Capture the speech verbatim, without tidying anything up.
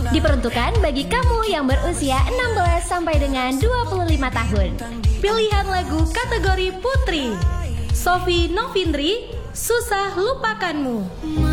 Diperuntukkan bagi kamu yang berusia enam belas sampai dengan dua puluh lima tahun. Pilihan lagu kategori putri, Sofi Novindri, Susah Lupakanmu.